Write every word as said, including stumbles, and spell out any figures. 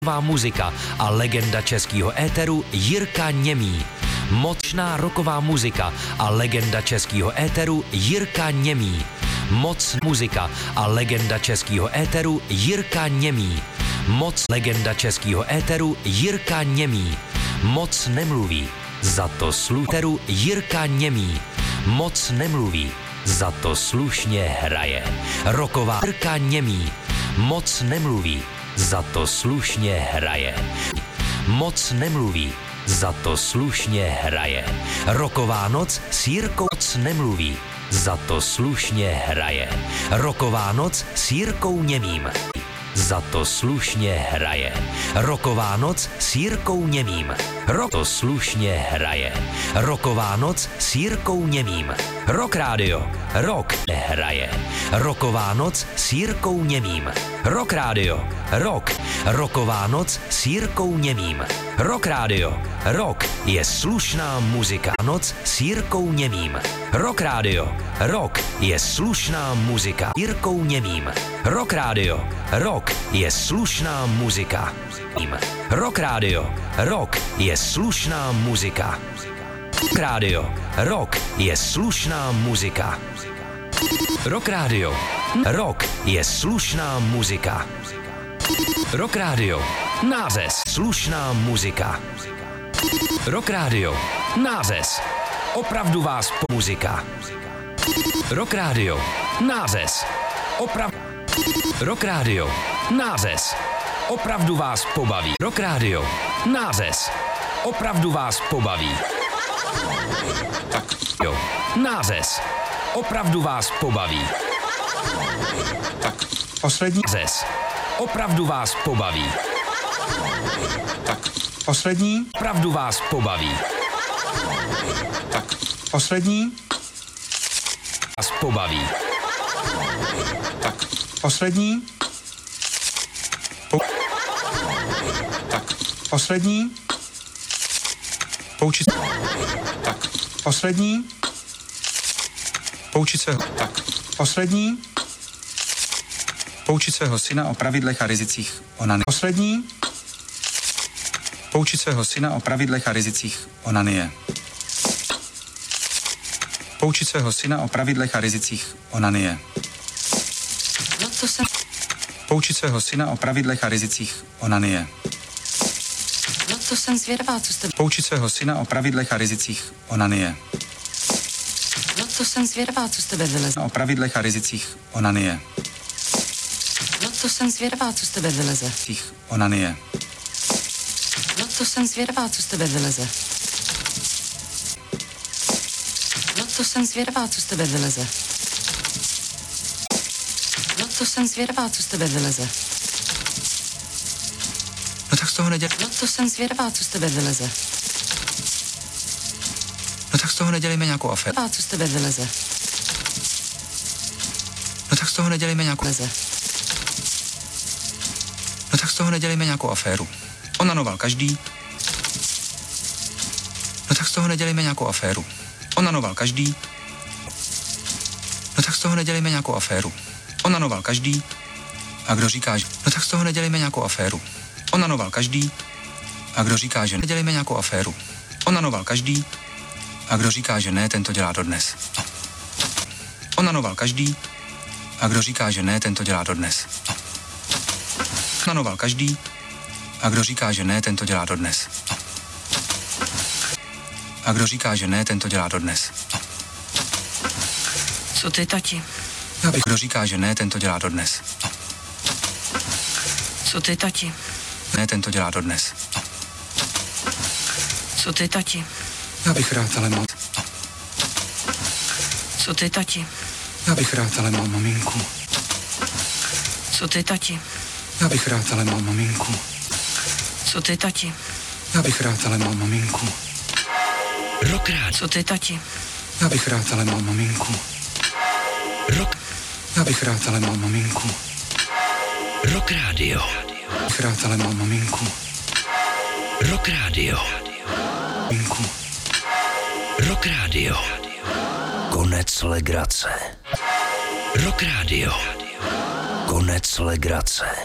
Roková muzika a legenda českého éteru Jirka Němý. Mocná roková muzika a legenda českého éteru Jirka Němý. Moc muzika a legenda českého éteru Jirka Němý. Moc legenda českého éteru Jirka Němý. Moc nemluví, za to sluteru Jirka Němý. Moc nemluví, za to slušně hraje. Roková Jirka Němý. Moc nemluví, za to slušně hraje. Moc nemluví, za to slušně hraje. Roková noc s Jirkou moc nemluví, za to slušně hraje. Roková noc s Jirkou Němým. Za to slušně hraje. Roková noc s Jirkou Němým. Rok to slušně hraje. Roková noc s Jirkou Němým. Rock Radio. Rock hraje. Roková noc s Jirkou Němým. Rock Radio. Rock. Roková noc s Jirkou Němým. Rock Radio. Rock je slušná muzika. Noc s Jirkou Němým. Rock Radio. Rock je slušná muzika. Jirkou Němým. Rock Radio. Rock je slušná muzika. Rock Radio. Rock je slušná muzika. Rock Radio. Rock je slušná muzika. Rock Radio. Rock je slušná muzika. Rock Radio. Nářez. Slušná muzika. Rock Radio. Nářez. Opravdu vás po muzika. Rock Radio. Nářez. Opravdu. Rock Radio. Nářez. Opravdu vás pobaví. Rock Radio. Nářez. Opravdu vás pobaví. Tak. Jo. Nářez. Opravdu vás pobaví. Tak. Poslední. Nářez. Opravdu vás pobaví. Tak. Poslední. Opravdu vás pobaví. Tak. Poslední. Vás pobaví. Tak. Poslední. Pou... Tak. Poslední. Poučit. Tak. Poslední. Poučit svého. Tak. Poslední. Poučit svého syna o pravidlech a rizicích onany. Poslední. Poučit svého syna o pravidlech a rizicích onanie. Poučit svého syna o pravidlech a rizicích onanie. No to jsem... Poučit svého syna o pravidlech a rizicích onanie. No to jsem zvědavá, co jste... Poučit svého syna o pravidlech a rizicích onanie. No to jsem zvědavá, co jste vyleze. O pravidlech a rizicích onanie. No to jsem zvědavá, co jste vyleze. Těch onanie. No to jsem zvědavá, co jste vyleze. No to jsem zvědavá, co jste vyleze. No to jsem zvědavá, co jste vyleze. No tak z toho nedělej. No to jsem zvědavá, co jste vyleze. No tak z toho nedělejme nějakou aféru. A co jste vyleze. No tak z toho nedělejme nějakou Leze. No tak z toho nedělejme nějakou aféru. Onanoval každý. No tak z toho nedělejme nějakou aféru. Onanoval každý. No tak z toho nedělejme nějakou aféru. Onanoval každý. A kdo říká, že... No tak z toho nedělejme nějakou aféru. Onanoval každý. A kdo říká, že nedělejme nějakou aféru. Onanoval každý. A kdo říká, že ne, ten to dělá dodnes. No. Onanoval každý. A kdo říká, že ne, ten to dělá dodnes. No. Onanoval každý. A kdo říká, že ne, ten to dělá dodnes. No. A kdo říká, že ne, ten to dělá dodnes. No. Co ty, tati? Já bych, kdo říká, že ne, ten to dělá dodnes. No. Co ty, tati? Ne, ten to dělá dodnes. No. Co ty, tati? Já bych rád, ale mám. No. Co ty, tati? Já bych rád, ale mám maminku. Co ty, tati? Já bych rád, ale mám maminku. Co ty, tati? Já bych rád, ale mám maminku. Rock Radio. Co ty, tati? Já bych rád, ale mám maminku. Rock. Já bych rád, ale mám maminku. Rock Radio. Já bych rád, ale mám maminku. Rock Radio. Maminku. Rock Radio. Konec legrace. Rock Radio. Konec legrace.